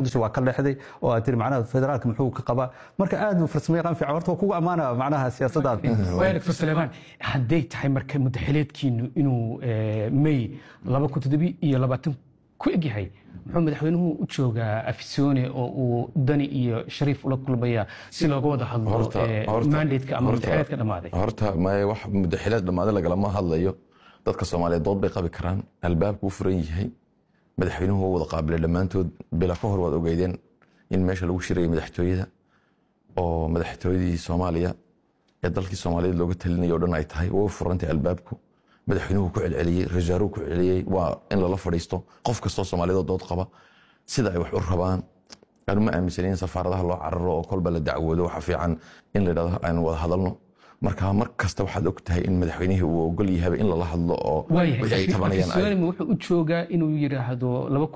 muqdisho waa ka leexday oo aad tiri macnaha federaalka muxuu ka qabaa marka aad u farsamo yaqaan fiican horta kugu amaana macnaha siyaasadaada وين في سليمان حديت هاي مركب مدحليت كينو إنه مي لبا كنت دبي إيه لباتن كو إجي هاي محمد حوينه وتشوجا أفسيوني ودني إيه شريف ولا كل بيا سلا جوده حضور مانديت كأمر مدحليت كده ماذا هرتا ما واحد مدحليت لما هذا لما هلا يو dadka Soomaaliyeed dood bay qabi karaan albaabku u furan yahay madaxweynuhu wada qaabilay dhamaantood bila ka hor wad ogeydeen in meesha lagu shiray madaxtooyada oo madaxtooyadii Soomaaliya ee dalkii Soomaaliyeed looga talinayo oo dhan ay tahay oo furantay albaabku madaxweynuhu ku celceliyay rajaaru ku celceliyay waa in la fadhiisto qof kasto Soomaaliyeed dood qaba sida ay wax u rabaan aanu ma aaminsanin safaaradaha loo cararo oo kolba la dacwado waxa fiican in la yiraahdo aan wada hadalno marka mar kasta waxaad ogtahay in madaxweynuhu uu ogol yahay in la hadlo oo waxay tabanayaan ay wuxuu u joogaa inuu yiraahdo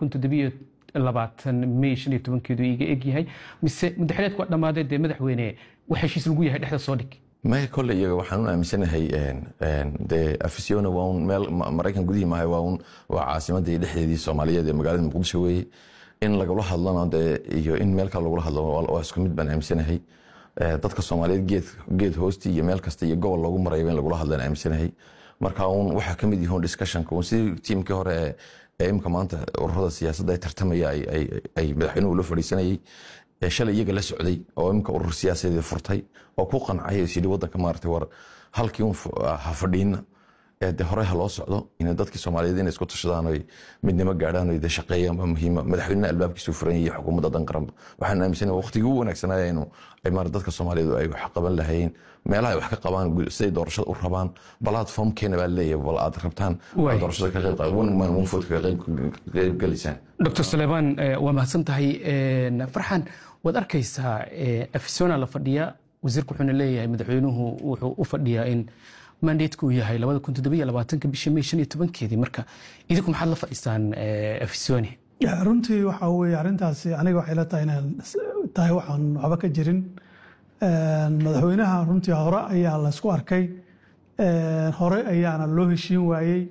2020 May 15 iga egyahay mise madaxweynaha ku dhamaaday madaxweyne waxa heshiis lagu yahay dhexda soo dhig ما كل يجوا وحنون أمسناهي ده أفسيون وون مال مريكان جديد معه وون وعاصمة دي الصومالية دي مقالة مقدس شوي إن لقوا الله ده يجوا إن مالك لقوا الله واسكمت بنا أمسناهي dadka Soomaaliyeed geed hoosti iyo meel kasta iyo gobol lagu maray in lagu hadlaan aaminsanahay marka waxa kamid yahay discussion ko si teamka hore ee imka maanta ururada siyaasadda ay tartamaya ay madaxweynuhu la fariisanayay shalay iyaga la socday oo imka urur siyaasadeed furtay oo ku qancay sidii wadanka maartay war halkii uu hafadhiina ee hore loo socdo in dadka Soomaaliyeed in isku tashadaan oo midnimo gaaraan oo shaqeeyaan muhiim madaxweynaha albaabkiisu furan yahay xukuumadda dan qaran waxaan aaminsanahay waqtigii ugu wanaagsanaa inuu ay mar dadka Soomaaliyeed ay wax qaban lahayn meelaha wax ka qabaan sidii doorashada u rabaan platform keena baa leeyahay wal aad rabtaan doorashada ka qayb qaadan ma mufud ka qayb galisan Dr. Sulaiman waa mahadsantahay farxan wad arkaysaa afisona la fadhiya wasiirku wuxuu leeyahay madaxweynuhu wuxuu u fadhiyaa in mandateku yahay 2020 bishii May 15 marka idinku maxaad la fadhisaan afisoni runtii waxa weeye arintaasi aniga waxay la tahay inaan tahay waxaan waxba ka jirin madaxweynaha runtii hore ayaa la isku arkay hore ayaana loo heshiin waayay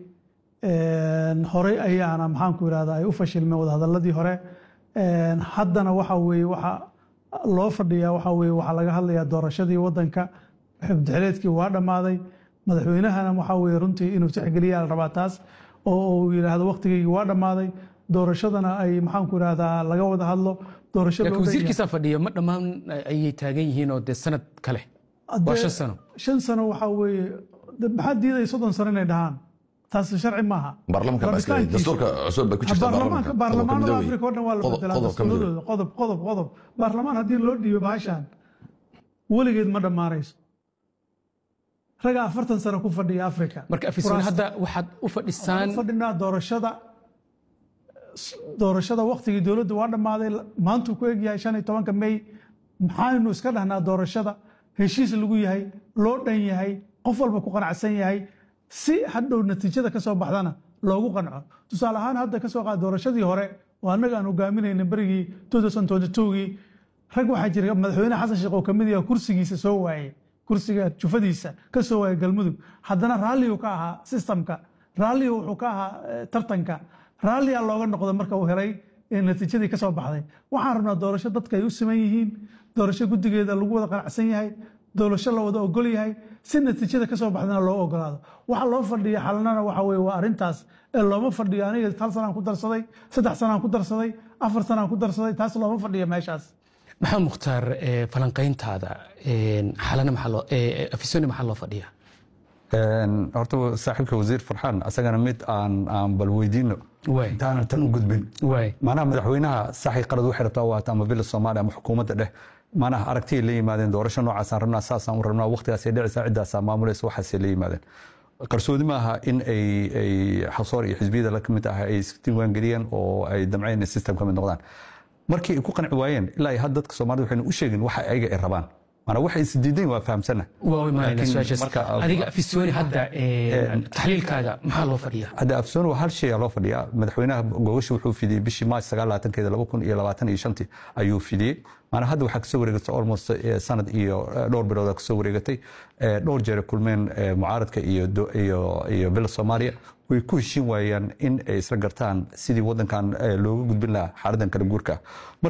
hore ayaana maxaan ku yiraahdaa ay u fashilmeen wada hadaladii hore haddana waxa weeye waxa loo fadhiyaa waxa weeye waxa laga hadlayaa doorashadii wadanka xubdixeleedkii waa dhamaaday madaxweynahana waxa weeye runtii inuu tixgeliyaa la rabaa taas oo uu yiraahdo waqtigii waa dhamaaday doorashadana ay maxaan ku yiraahdaa laga wada hadlo doorashada laakiin wasiirkiisa fadhiyo ma dhamaan ay taagan yihiin oo sanad kale waa 5 sano waxa weeye maxaa diiday 30 sano inay dhahaan taas sharci maaha baarlamaanka baskay dastuurka cusub bay ku jirtaa baarlamaanka Afrika oo dhan waa la bedelaa qodob baarlamaan hadii loo dhiibo baashan weligeed ma dhamaanayso raga 40 sano ku fadhiya Afrika marka afisana hadda waxaad u fadhisaan fadhinaa doorashada waqtigii dawladda waa dhamaaday maanta ku egyahay 15 May maxaanu iska dhahnaa doorashada heshiis lagu yahay loo dhan yahay qof walba ku qanacsan yahay si hadhow natiijada ka soo baxdana loogu qanco tusaale ahaan hadda ka soo qaad doorashadii hore oo annaga aan hogaaminayna barigii 2022gii rag waxaa jira madaxweynaha Xasan Sheekh oo kamid yahay kursigiisa soo waayay kursiga jufadiisa ka soo waayay galmudug haddana raalli uu ka ahaa systemka raalli wuxuu ka ahaa tartanka raalli aa looga noqdo marka uu helay natiijadii ka soo baxday waxaan rabnaa doorasho dadka ay u siman yihiin doorasho guddigeeda lagu wada qanacsan yahay doorasho la wada ogol yahay si natiijada ka soo baxdana loo ogolaado waxa loo fadhiyo xalnana waxa weeye waa arintaas ee looma fadhiyo aniga 1 sano ku darsaday 3 sano ku darsaday 4 sano ku darsaday taas looma fadhiyo meeshaas maxaa mukhtaar falanqayntaada xalana maxaa loo afisoni maxaa loo fadhiyaa horta saaxiibka wasiir farxaan asagana mid aan bal weydiino intaan tan u gudbin macnaha madaxweynaha saxi qarad waxay rabtaa waa ama bil Soomaaliya ama xukuumadda dheh macnaha aragtida la yimaadeen doorasho noocaas aan rabnaa saasaan u rabnaa waqtigaas ay dhicaysaa cidaas maamulaysa waxaas la yimaadeen qarsoodi ma aha in ay xasoor iyo xisbiyada la kamid ah ay diiwaan geliyeen oo ay damceen system ka mid noqdaan markii ay ku qanci waayeen ilaa ay dadka Soomaaliyeed waxay u sheegeen waxa ayaga ay rabaan أنا واحد سديدين وفهمسنا. هذا أفسوني هذا تحليل كذا محله فريا. هذا أفسون وهذا شيء الله فريا مدحونا جوش وحوف في دي بشي ما استقال لاتن كذا لو بكون إلى لاتن يشنتي أيوه في دي. أنا هذا وحق سوري قلت almost سنة إيو دور بلودك سوري قلتي دور جرى كل من معارض كإيو بلد الصومالية ويكون شيء ويان إن إسرائيل سيدي وطن كان لو قد بالله حردن كرجوركا.